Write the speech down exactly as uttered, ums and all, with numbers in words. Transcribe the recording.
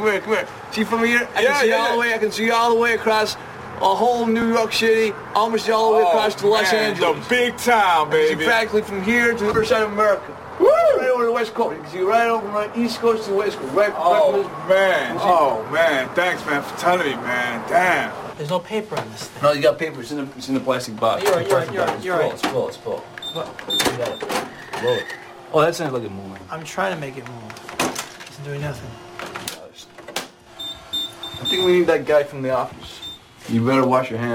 here, come here. See from here? I Yeah, can see yeah, all yeah. the way. I can see all the way across a whole New York City, almost all the way across to Los man, Angeles. The big town, It's baby. practically from here to the other side of America. Woo! Right over the West Coast. You can see right over from the East Coast to the West Coast. Right, Oh, right from man. this- Oh, man. Thanks, man, for telling me, man. Damn. There's no paper on this thing. No, you got paper. It's in the, it's in the plastic box. You're right, you're right, Plastic you're box. right, you're right. It's full, it's full, it's full. What? You got it. Blow it. Oh, that's not looking moving. I'm trying to make it move. It's doing nothing. I think we need that guy from the office. You better wash your hands.